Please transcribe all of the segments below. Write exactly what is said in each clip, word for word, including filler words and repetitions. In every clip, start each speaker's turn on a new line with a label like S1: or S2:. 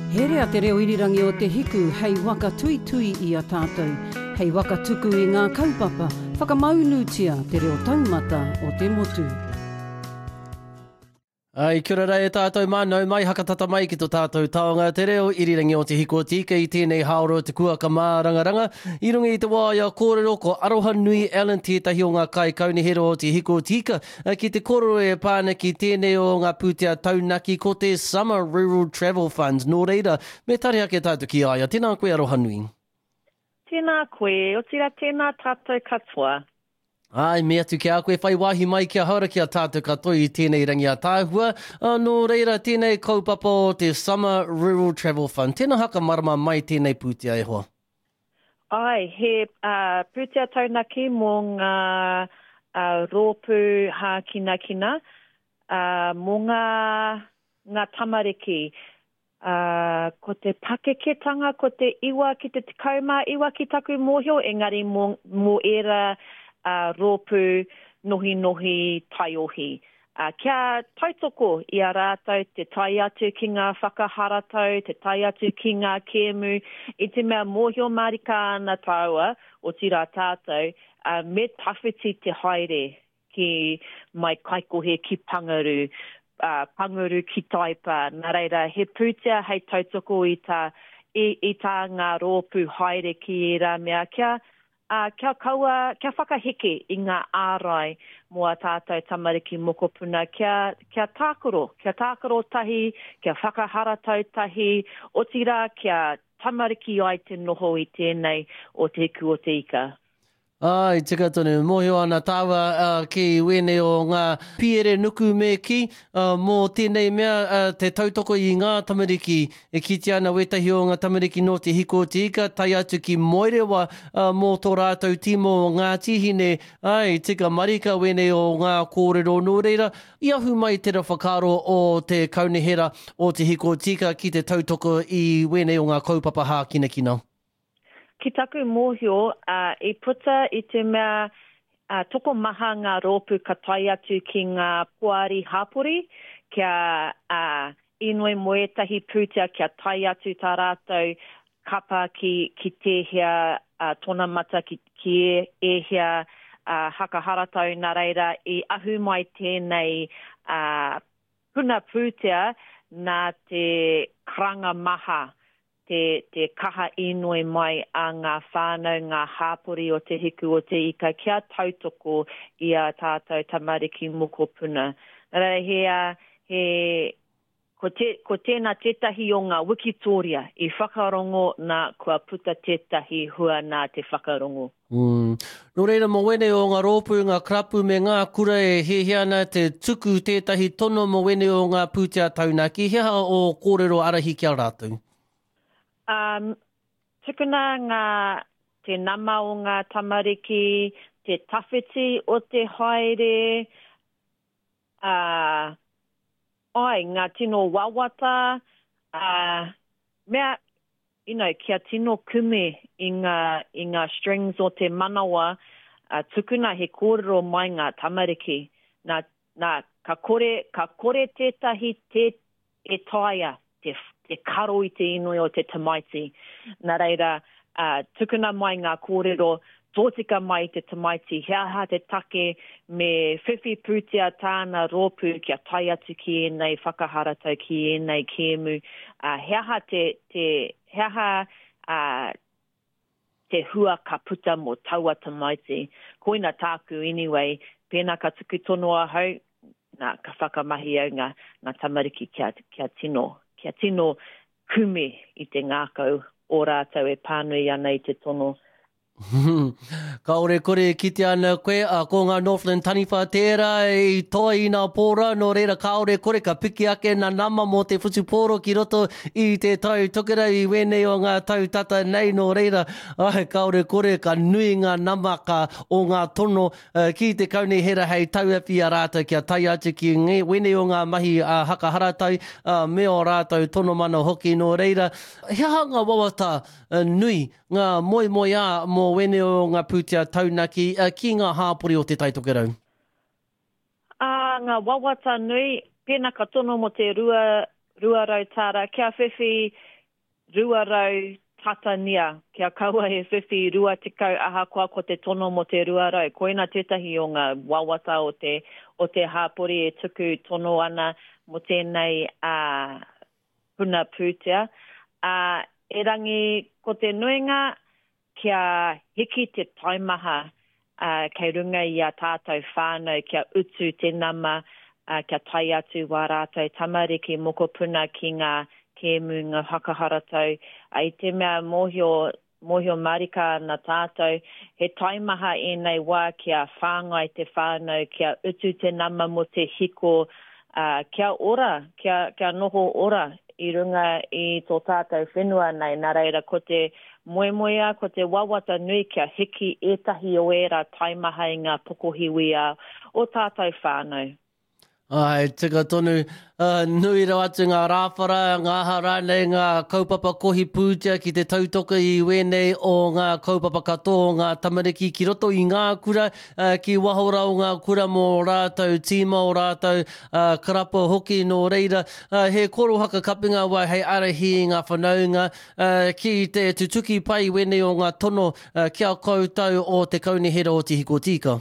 S1: He rea te reo irirangi o te hiku hei waka tui tui i a tātou. Hei waka tuku i ngā kaupapa, whakamaunutia te reo taumata o te motu.
S2: Ai, kia ora e tātou mānau mai, hakatata mai ki tō tātou taonga te reo, irirangi o te hiko tika i tēnei haoro te kua ka mārangaranga. I runga i te wāia kōrero ko Aroha Nui Allen tētahi o ngā kai kaunihero o te hiko tika. Ki te kōrero e pāna ki tēnei o ngā pūtea taunaki ko te Summer Rural Travel Funds. Nō reira, me tare ake tātou ki aia. Tēnā koe Aroha Nui.
S3: Tēnā koe, o tira tēnā tātou katoa.
S2: Ai, me atu ki a koe whai wahi mai kia haura ki a tātou katoa i tēnei rangi a tāhua. Uh, nō reira, tēnei kaupapa o te Summer Rural Travel Fund. Tēnā haka marama mai tēnei pūtea e hoa.
S3: Ai, he uh, pūtea taunaki mō ngā uh, rōpū hā kina kina, uh, mō ngā, ngā tamariki. Uh, ko te pakeketanga, ko te iwa ki te kauma, iwa ki taku mōhio, engari mō, mō era Uh, rōpū nohi nohi taiohi. Uh, kia tautoko i a rātou te tai atu ki ngā whakaharatau, te tai atu ki ngā kēmu, i te mea mōhio marika ana taua o tira tātou, uh, me tawhiti te haere ki mai kaikohe ki Pangaru, uh, Pangaru ki Taipa. Nā reira, he pūtea hei tautoko i tā, i, i tā ngā rōpū haere ki e rā mea kia, Uh, kia kaua, kia whakaheke i ngā ārai mua tātou tamariki mokopuna, kia, kia tākoro, kia tākoro tahi, kia whakaharatau tahi, o tira kia tamariki ai te noho i tēnei o te hiku o te ika.
S2: Ai, tika tonu, mohio ana tāua uh, ki wene o ngā piere nuku me ki, uh, mō tēnei mea uh, te tautoko i ngā tamariki, e kiti ana wetahi o ngā tamariki no te hiko te ika, tai atu ki Moerewa uh, mō tō rātou timo o ngā tihine, ai, tika marika wene o ngā kōrero nō reira, i ahu mai te whakaro o te kaunihera o te hiko tika ki te tautoko i wene o ngā kaupapa hā kina kina.
S3: Ki taku mōhio, uh, i puta i te mea uh, toko maha ngā rōpū ka tai atu ki ngā puari hapori, kia uh, inoi moetahi pūtea kia tai atu tā rātou kapa ki, ki tehea uh, tōna mata ki, ki e, ehea uh, hakaharatau nā reira i ahu mai tēnei uh, puna pūtea nā te karanga maha. Te, te kaha inoi mai a ngā whānau, ngā hāpori o te hiku o te ika, kia tautoko i a tātou tamariki mokopuna. Nara he, he ko, te, ko tēnā tētahi o ngā Wikitoria i whakarongo nā kua puta tētahi hua nā te whakarongo.
S2: Mm. Nō reira mo wene o ngā rōpū, ngā krapu me ngā kura e he ana te tuku tētahi tono mo wene o ngā pūtea taunaki. Hea o kōrero arahi kia rātou?
S3: Um, tukuna ngā te nama o ngā tamariki, te tawhiti o te haere, uh, ai, ngā tino wawata, uh, mea, you know, kia tino kume i ngā, i ngā strings o te manawa, uh, tukuna he kōrero mai ngā tamariki. Nā, nā, ka kore, ka kore tētahi te e taia, te te karo i te inoi o te tamaiti. Nā reira, uh, tukuna mai ngā kōrero, tōtika mai te tamaiti, heaha te take me whiwhi pūtea tāna rōpū kia tai atu ki e nei whakaharatau ki e nei kēmu. Uh, heaha te, te, heaha uh, te hua ka puta mo taua tamaiti. Koina tāku anyway, pēnā ka tuku tonoa hau, nā ka whakamahi au ngā, ngā tamariki kia, kia tino. Kia tino kume i te ngākau o rātou e pānui ana i te tono.
S2: Kaore kore kite ana koe, a ko ngā Northland taniwha tērā i toa i ngā pōra, no reira kaore kore ka piki ake nā nama mō te whutupōro ki roto i te tau tokera i wene o ngā tau tata nei, no reira, ai, kaore kore ka nui ngā nama ka o ngā tono uh, ki te kaunihera hei tauapi a rātou kia tai atu ki nge, wene o ngā mahi uh, hakaharatau, uh, me o rātou tono mana hoki, no reira. Hea ngā wawata uh, nui, ngā moi moi a mō wene o ngā pūtea taunaki uh, ki ngā hāpori o te taitokerau?
S3: Uh, ngā wawata nui, pēnā ka tono mo te rua, rua rautāra, kia whiwhi rua rau tatania, kia kaua he whiwhi rua te kau aha koa ko te tono mo te rua rau. Koina tētahi o ngā wawata o te, o te hāpori e tuku tono ana mo tēnei uh, puna pūtea. Uh, e rangi ko te nuinga kia hiki te taimaha uh, kei runga i a tātou whānau kia utu te nama uh, kia tai atu wā rātou tamariki moko puna ki ngā kēmu ngā whakaharatau. I te mea mohio, mohio marika na tātou, he taimaha e nei wā kia whāngai te whānau, kia utu te nama mo te hiko, uh, kia ora, kia, kia noho ora i runga i tō tātou whenua nei. Nā reira, ko te moemoea, ko te wawata nui kia hiki etahi o era taimaha i ngā pokohiwia o tātou whānau.
S2: Ai, tika tonu, uh, nui rau atu ngā rāwhara, ngā harane, ngā kaupapa kohi pūtea ki te tautoka i wenei o ngā kaupapa katoa, ngā tamariki ki roto i ngā kura, uh, ki wahora o ngā kura mō rātou tīma o rātou uh, karapa hoki no reira. Uh, he koro haka kapinga wai hei arahi i ngā whanaunga, uh, ki te tutuki pai wenei o ngā tono uh, kia koutou o te kaunihera o te hiko tika.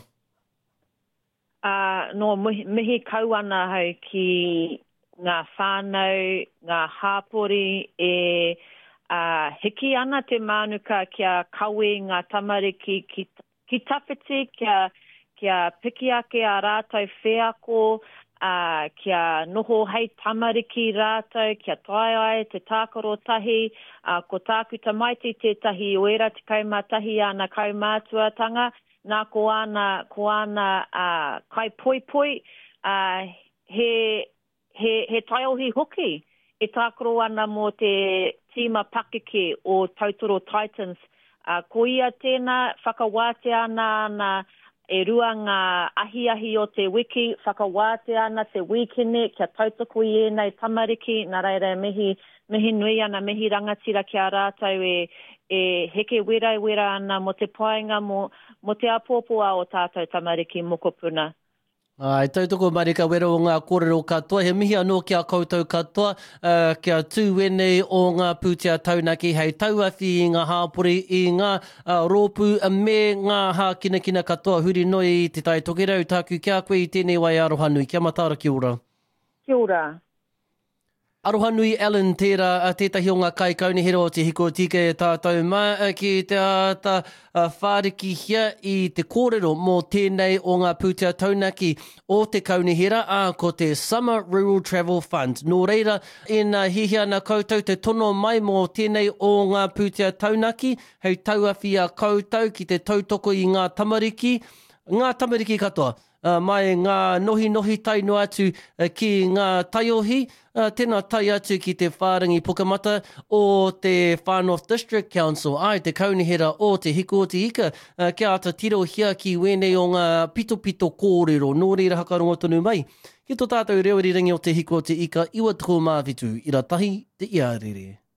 S3: Uh, no, mihi, mihi kau ana hau ki ngā whānau, ngā hāpori e uh, hiki ana te mānuka kia kawe ngā tamariki ki, ki tawhiti, kia, kia piki ake a rātou wheako, uh, kia noho hei tamariki rātou, kia tai ai te tākaro tahi, uh, ko tāku tamaiti tētahi o era te kaumatahi ana kaumātuatanga, nā ko ana, ko ana uh, kai poi poi, uh, he, he, he taiohi hoki e tākaro ana mo te tīma pakeke o Tautoro Titans. Uh, ko ia tēnā whakawāte ana ana e rua ngā ahi ahi o te wiki, whakawāte ana te wikine, kia tautoko i enei tamariki, nā reira mihi, mihi nui ana, mihi rangatira kia rātou e, e heke wera wera ana mo te painga mo, mo te apōpoa o tātou tamariki mokopuna.
S2: Ai, tautoko marika wera o ngā kōrero katoa. He mihi anō kia koutou katoa, uh, kia tūwenei o ngā pūtea taunaki, hei tauawhi i ngā hāpori, i ngā uh, rōpū, me ngā hā kina kina katoa. Huri noi i te tai tokerau tāku kia koe i tēnei wai arohanui. Kia matāra, kia ora.
S3: Kia ora.
S2: Arohanui Alan tērā, tētahi o ngā kai kaunihera o te hiko tika e tātou mā ki te ata whāriki hia i te kōrero mō tēnei o ngā pūtea taunaki o te kaunihera a ko te Summer Rural Travel Fund. Nō reira, e nā hihia nā koutou te tono mai mō tēnei o ngā pūtea taunaki, hei tauawhi a koutou ki te tautoko i ngā tamariki, ngā tamariki katoa. Uh, mai ngā nohi nohi taino atu uh, ki ngā taiohi, uh, tēnā tai atu ki te whārangi pukamata o te Far North District Council, ai te kaunihera o te hiko o te ika, uh, kia ata tiro hia ki wenei o ngā pito pito kōrero, nō reira hakarongo tonu mai. Ki tō tātou reo rirangi o te hiko o te ika, iwa tō māwitu, ira tahi te ia rere.